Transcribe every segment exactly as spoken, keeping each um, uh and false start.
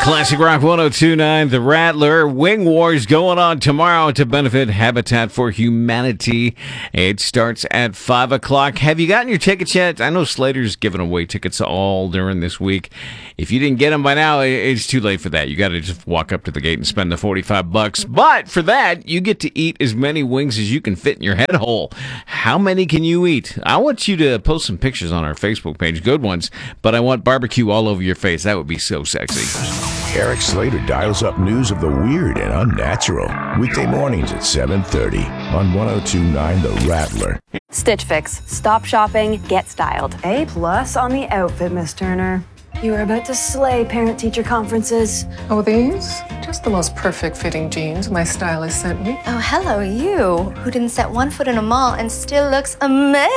Classic Rock one oh two point nine, The Rattler. Wing Wars going on tomorrow to benefit Habitat for Humanity. It starts at five o'clock. Have you gotten your tickets yet? I know Slater's giving away tickets all during this week. If you didn't get them by now, it's too late for that. You got to just walk up to the gate and spend the forty-five bucks. But for that, you get to eat as many wings as you can fit in your head hole. How many can you eat? I want you to post some pictures on our Facebook page, good ones, but I want barbecue all over your face. That would be so sexy. Eric Slater dials up news of the weird and unnatural. Weekday mornings at seven thirty on one oh two point nine The Rattler. Stitch Fix. Stop shopping, get styled. A plus on the outfit, Miss Turner. You are about to slay parent-teacher conferences. Oh, these? Just the most perfect fitting jeans my stylist sent me. Oh, hello, you, who didn't set one foot in a mall and still looks amazing.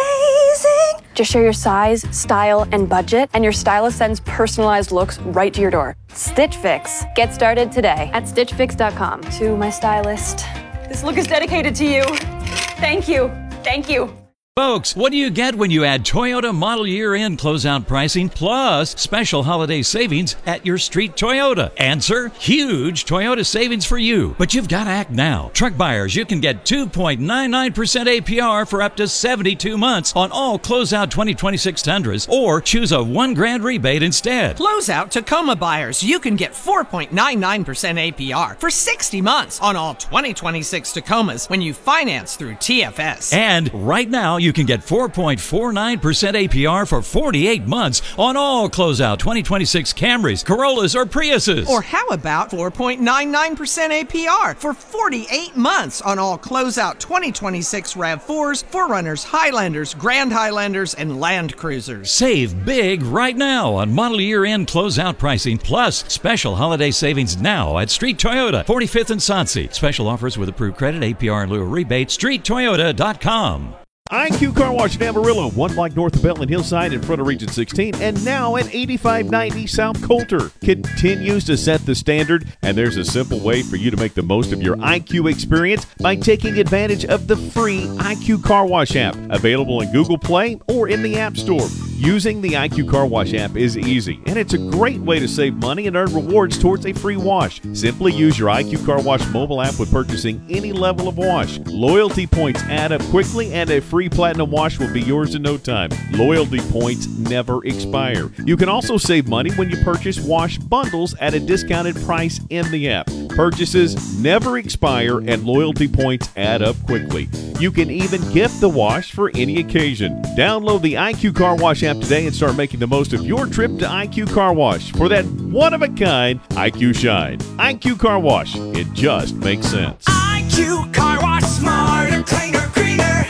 Just share your size, style, and budget, and your stylist sends personalized looks right to your door. Stitch Fix. Get started today at stitch fix dot com. To my stylist, this look is dedicated to you. Thank you. Thank you. Folks, what do you get when you add Toyota model year end closeout pricing plus special holiday savings at your street Toyota? Answer, huge Toyota savings for you. But you've got to act now. Truck buyers, you can get two point nine nine percent A P R for up to seventy-two months on all closeout twenty twenty-six Tundras, or choose a one grand rebate instead. Closeout Tacoma buyers, you can get four point nine nine percent A P R for sixty months on all twenty twenty-six Tacomas when you finance through T F S. And right now, you can get four point four nine percent A P R for forty-eight months on all closeout twenty twenty-six Camrys, Corollas, or Priuses. Or how about four point nine nine percent A P R for forty-eight months on all closeout twenty twenty-six RAV fours, four runners, Highlanders, Grand Highlanders, and Land Cruisers. Save big right now on model year end closeout pricing plus special holiday savings now at Street Toyota, forty-fifth and Sonse. Special offers with approved credit, A P R in lieu of rebate, street toyota dot com. I Q Car Wash in Amarillo, one block north of Beltland Hillside in front of Region sixteen, and now at eighty-five ninety South Coulter. Continues to set the standard, and there's a simple way for you to make the most of your I Q experience by taking advantage of the free I Q Car Wash app, available in Google Play or in the App Store. Using the I Q Car Wash app is easy, and it's a great way to save money and earn rewards towards a free wash. Simply use your I Q Car Wash mobile app with purchasing any level of wash. Loyalty points add up quickly, and a free Platinum wash will be yours in no time. Loyalty points never expire. You can also save money when you purchase wash bundles at a discounted price in the app. Purchases never expire, and loyalty points add up quickly. You can even gift the wash for any occasion. Download the I Q Car Wash app today and start making the most of your trip to I Q Car Wash for that one-of-a-kind I Q Shine. I Q Car Wash. It just makes sense. I Q Car Wash, smarter, cleaner, greener.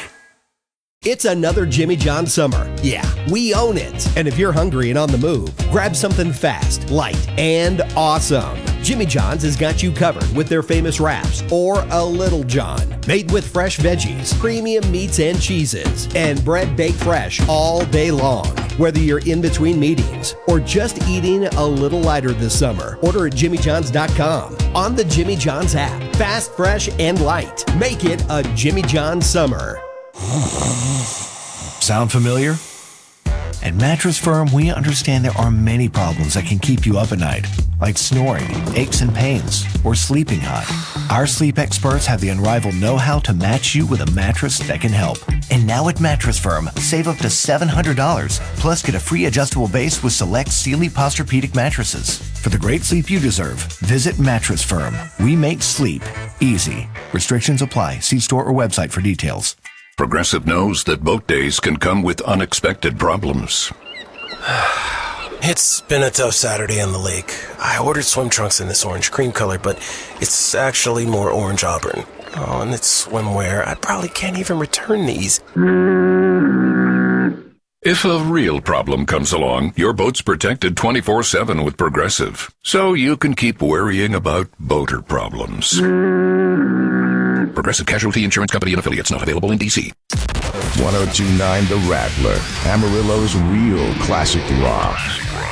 It's another Jimmy John summer. Yeah, we own it. And if you're hungry and on the move, grab something fast, light, and awesome. Jimmy John's has got you covered with their famous wraps, or a Little John, made with fresh veggies, premium meats and cheeses, and bread baked fresh all day long. Whether you're in between meetings or just eating a little lighter this summer, order at jimmy johns dot com. On the Jimmy John's app, fast, fresh, and light. Make it a Jimmy John's summer. Sound familiar? At Mattress Firm, we understand there are many problems that can keep you up at night, like snoring, aches and pains, or sleeping hot. Our sleep experts have the unrivaled know-how to match you with a mattress that can help. And now at Mattress Firm, save up to seven hundred dollars, plus get a free adjustable base with select Sealy Posturepedic mattresses. For the great sleep you deserve, visit Mattress Firm. We make sleep easy. Restrictions apply. See store or website for details. Progressive knows that boat days can come with unexpected problems. It's been a tough Saturday on the lake. I ordered swim trunks in this orange cream color, but it's actually more orange auburn. Oh, and it's swimwear. I probably can't even return these. If a real problem comes along, your boat's protected twenty-four seven with Progressive, so you can keep worrying about boater problems. Progressive Casualty Insurance Company and affiliates, not available in D C. one oh two point nine The Rattler, Amarillo's real classic rock.